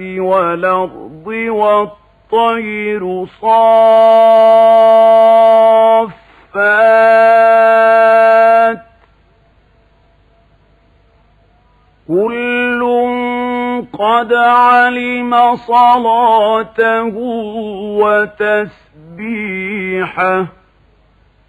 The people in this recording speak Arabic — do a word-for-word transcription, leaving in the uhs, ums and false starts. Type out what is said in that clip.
والأرض والطير صافات كل قد علم صلاته وتسبيحه